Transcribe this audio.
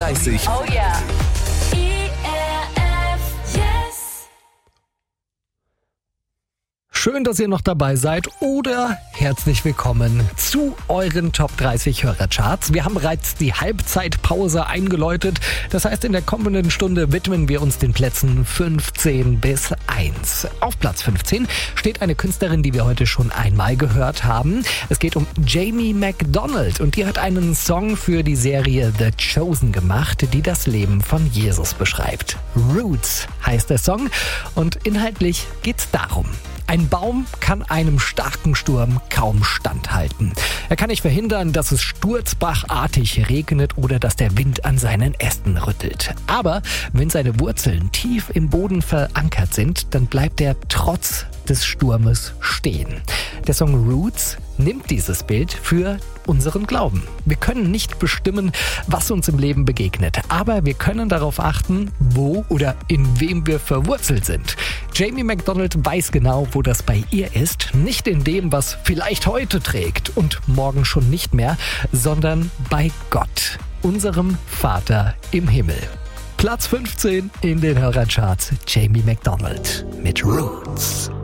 30. Oh yeah. Schön, dass ihr noch dabei seid oder herzlich willkommen zu euren Top 30 Hörercharts. Wir haben bereits die Halbzeitpause eingeläutet. Das heißt, in der kommenden Stunde widmen wir uns den Plätzen 15 bis 1. Auf Platz 15 steht eine Künstlerin, die wir heute schon einmal gehört haben. Es geht um Jamie McDonald und die hat einen Song für die Serie The Chosen gemacht, die das Leben von Jesus beschreibt. Roots heißt der Song und inhaltlich geht's darum: Ein Baum kann einem starken Sturm kaum standhalten. Er kann nicht verhindern, dass es sturzbachartig regnet oder dass der Wind an seinen Ästen rüttelt. Aber wenn seine Wurzeln tief im Boden verankert sind, dann bleibt er trotz des Sturmes stehen. Der Song Roots nimmt dieses Bild für unseren Glauben. Wir können nicht bestimmen, was uns im Leben begegnet, aber wir können darauf achten, wo oder in wem wir verwurzelt sind. Jamie McDonald weiß genau, wo das bei ihr ist. Nicht in dem, was vielleicht heute trägt und morgen schon nicht mehr, sondern bei Gott, unserem Vater im Himmel. Platz 15 in den Hörercharts, Jamie McDonald mit Roots.